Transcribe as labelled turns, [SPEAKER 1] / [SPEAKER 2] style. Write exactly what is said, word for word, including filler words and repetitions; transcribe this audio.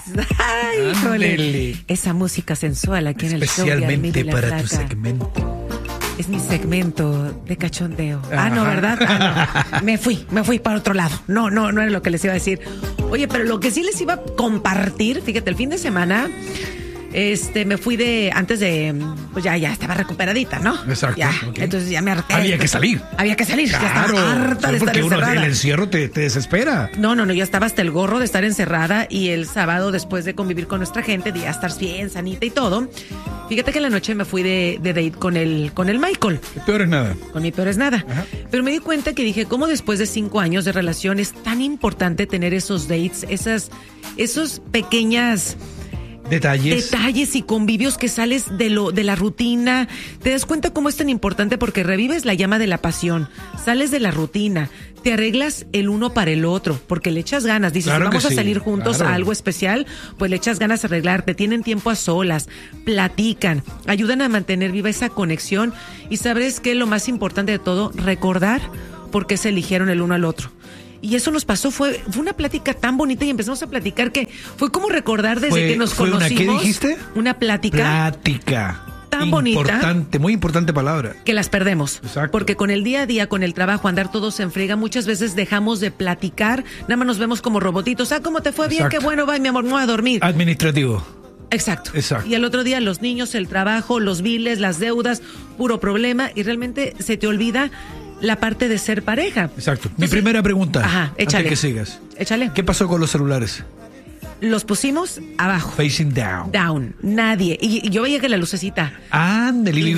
[SPEAKER 1] Ay, híjole.
[SPEAKER 2] Ándele.
[SPEAKER 1] Esa música sensual aquí en el show de
[SPEAKER 2] Especialmente
[SPEAKER 1] Armida y la
[SPEAKER 2] para tu
[SPEAKER 1] Flaca.
[SPEAKER 2] segmento.
[SPEAKER 1] Es mi segmento de cachondeo. Ah,
[SPEAKER 2] Ajá.
[SPEAKER 1] no, ¿verdad? Ah, no. Me fui, me fui para otro lado. No, no, no era lo que les iba a decir. Oye, pero lo que sí les iba a compartir, fíjate, el fin de semana, este, me fui de, antes de, pues ya, ya estaba recuperadita, ¿no?
[SPEAKER 2] Exacto,
[SPEAKER 1] Ya,
[SPEAKER 2] ok.
[SPEAKER 1] entonces ya me harté.
[SPEAKER 2] Había que salir.
[SPEAKER 1] Había que salir, ya
[SPEAKER 2] Claro,
[SPEAKER 1] estaba harta de estar
[SPEAKER 2] porque uno,
[SPEAKER 1] encerrada.
[SPEAKER 2] el encierro te, te desespera.
[SPEAKER 1] No, no, no, yo estaba hasta el gorro de estar encerrada y el sábado, después de convivir con nuestra gente, de ya estar bien, sanita y todo, fíjate que en la noche me fui de, de date con el, con el Michael.
[SPEAKER 2] Peor es nada.
[SPEAKER 1] Con mi peor es nada.
[SPEAKER 2] Ajá.
[SPEAKER 1] Pero me di cuenta que dije, ¿cómo después de cinco años de relación es tan importante tener esos dates, esas, esos pequeñas
[SPEAKER 2] Detalles.
[SPEAKER 1] detalles y convivios que sales de lo de la rutina? Te das cuenta cómo es tan importante porque revives la llama de la pasión, sales de la rutina, te arreglas el uno para el otro, porque le echas ganas, dices,
[SPEAKER 2] Claro que
[SPEAKER 1] vamos a
[SPEAKER 2] sí,
[SPEAKER 1] salir juntos
[SPEAKER 2] claro.
[SPEAKER 1] a algo especial, pues le echas ganas a arreglarte, tienen tiempo a solas, platican, ayudan a mantener viva esa conexión y sabes que lo más importante de todo, recordar por qué se eligieron el uno al otro. Y eso nos pasó, fue, fue una plática tan bonita y empezamos a platicar que fue como recordar desde
[SPEAKER 2] Fue-
[SPEAKER 1] que nos
[SPEAKER 2] fue una,
[SPEAKER 1] conocimos.
[SPEAKER 2] ¿qué dijiste?
[SPEAKER 1] Una plática
[SPEAKER 2] Plática.
[SPEAKER 1] tan bonita.
[SPEAKER 2] Importante, muy importante palabra.
[SPEAKER 1] Que las perdemos.
[SPEAKER 2] Exacto.
[SPEAKER 1] Porque con el día a día, con el trabajo, andar todos en friega, muchas veces dejamos de platicar, nada más nos vemos como robotitos. Ah, ¿cómo te fue? Bien,
[SPEAKER 2] Exacto.
[SPEAKER 1] qué bueno, bye, mi amor, me voy a dormir.
[SPEAKER 2] Administrativo.
[SPEAKER 1] Exacto.
[SPEAKER 2] Exacto.
[SPEAKER 1] Y al otro día los niños, el trabajo, los biles, las deudas, puro problema y realmente se te olvida la parte de ser pareja.
[SPEAKER 2] Exacto. Mi
[SPEAKER 1] Entonces-
[SPEAKER 2] primera pregunta.
[SPEAKER 1] Ajá, échale.
[SPEAKER 2] Antes que sigas.
[SPEAKER 1] Échale.
[SPEAKER 2] ¿Qué pasó con los celulares?
[SPEAKER 1] Los pusimos abajo.
[SPEAKER 2] Facing down.
[SPEAKER 1] Down. Nadie. Y, y yo veía que la lucecita.
[SPEAKER 2] Ándale,
[SPEAKER 1] Y